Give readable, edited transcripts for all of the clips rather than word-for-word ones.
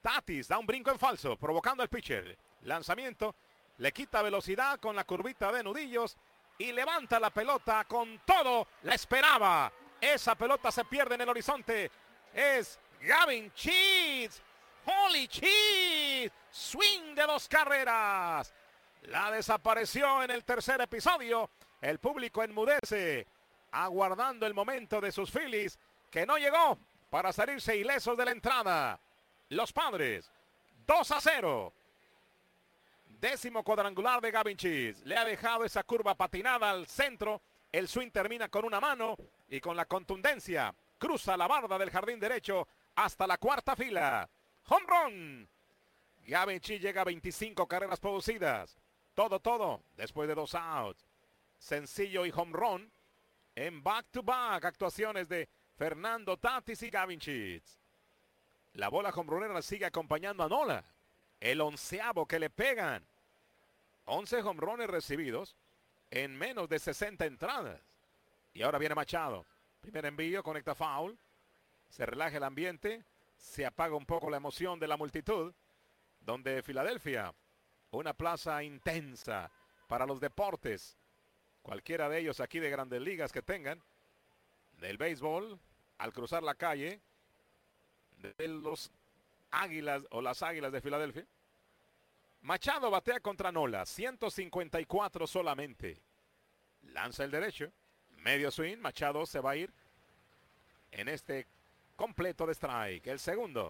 Tatis da un brinco en falso, provocando al pitcher. Lanzamiento, le quita velocidad con la curvita de nudillos y levanta la pelota con todo. La esperaba. Esa pelota se pierde en el horizonte. Es Gavin Sheets. Holy Sheets. Swing de 2 carreras. La desapareció en el tercer episodio. El público enmudece, aguardando el momento de sus Phillies, que no llegó para salirse ilesos de la entrada. Los Padres, 2-0. 10º cuadrangular de Gavin Sheets. Le ha dejado esa curva patinada al centro. El swing termina con una mano y con la contundencia cruza la barda del jardín derecho hasta la 4ª fila. Home run. Gavin Sheets llega a 25 carreras producidas. Todo después de 2 outs. Sencillo y home run en back-to-back actuaciones de Fernando Tatis y Gavin Sheets. La bola homerunera sigue acompañando a Nola. El 11º que le pegan. 11 home runs recibidos en menos de 60 entradas. Y ahora viene Machado. Primer envío, conecta foul. Se relaja el ambiente. Se apaga un poco la emoción de la multitud. Donde Filadelfia, una plaza intensa para los deportes. Cualquiera de ellos aquí de Grandes Ligas que tengan. Del béisbol, al cruzar la calle, de los Águilas o las Águilas de Filadelfia. Machado batea contra Nola, 154 solamente. Lanza el derecho, medio swing. Machado se va a ir en este completo de strike. El segundo.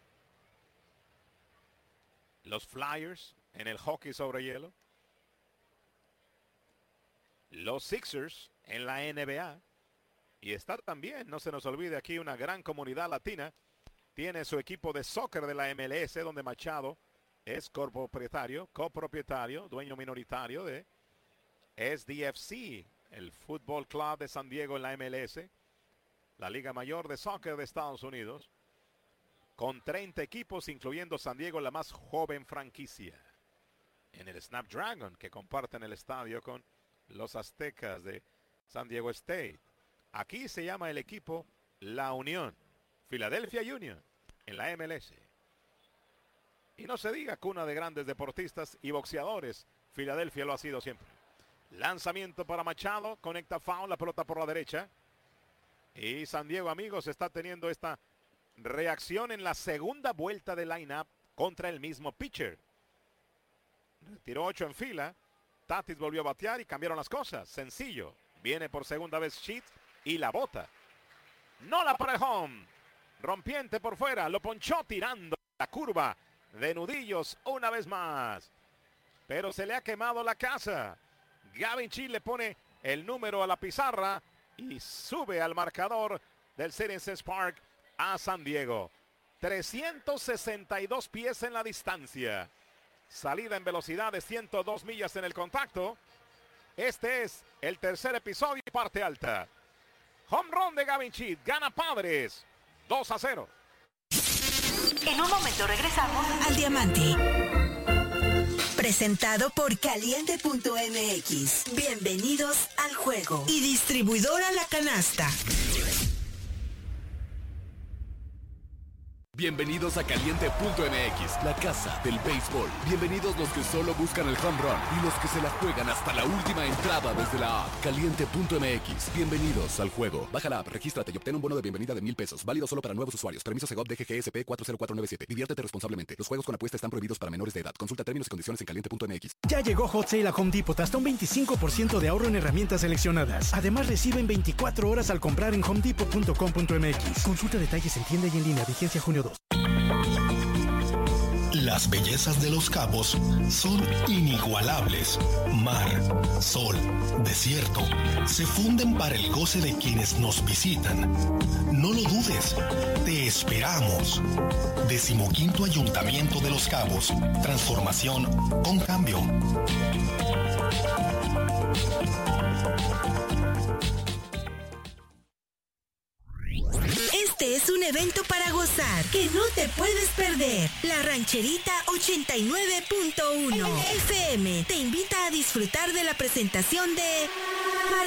Los Flyers en el hockey sobre hielo. Los Sixers en la NBA. Y está también, no se nos olvide aquí, una gran comunidad latina. Tiene su equipo de soccer de la MLS, donde Machado es copropietario, dueño minoritario de SDFC, el Fútbol Club de San Diego en la MLS, la Liga Mayor de Soccer de Estados Unidos, con 30 equipos, incluyendo San Diego, la más joven franquicia. En el Snapdragon, que comparten el estadio con los Aztecas de San Diego State. Aquí se llama el equipo La Unión, Philadelphia Union, en la MLS. Y no se diga, cuna de grandes deportistas y boxeadores. Filadelfia lo ha sido siempre. Lanzamiento para Machado, conecta foul, la pelota por la derecha. Y San Diego, amigos, está teniendo esta reacción en la segunda vuelta de line-up contra el mismo pitcher. Tiró 8 en fila. Tatis volvió a batear y cambiaron las cosas. Sencillo. Viene por segunda vez Sheets y la bota. Nola para el home. Rompiente por fuera. Lo ponchó tirando la curva de nudillos una vez más. Pero se le ha quemado la casa. Gavin Sheets le pone el número a la pizarra y sube al marcador del Citizens Park a San Diego. 362 pies en la distancia. Salida en velocidad de 102 millas en el contacto. Este es el tercer episodio y parte alta. Home run de Gavin Sheets. Gana Padres. 2-0. En un momento regresamos al Diamante. Presentado por Caliente.mx. Bienvenidos al juego. Y distribuidora La Canasta. Bienvenidos a Caliente.mx, la casa del béisbol. Bienvenidos los que solo buscan el home run y los que se la juegan hasta la última entrada desde la app. Caliente.mx, bienvenidos al juego. Baja la app, regístrate y obtén un bono de bienvenida de $1,000. Válido solo para nuevos usuarios. Permiso Segov DGGSP 40497. Diviértete responsablemente. Los juegos con apuesta están prohibidos para menores de edad. Consulta términos y condiciones en Caliente.mx. Ya llegó Hot Sale a Home Depot. Hasta un 25% de ahorro en herramientas seleccionadas. Además, reciben 24 horas al comprar en homedepot.com.mx. Consulta detalles en tienda y en línea. Vigencia junio 2. Las bellezas de Los Cabos son inigualables. Mar, sol, desierto, se funden para el goce de quienes nos visitan. No lo dudes, te esperamos. 15º Ayuntamiento de Los Cabos. Transformación con cambio. Este es un evento para gozar que no te puedes perder. La Rancherita 89.1 FM te invita a disfrutar de la presentación de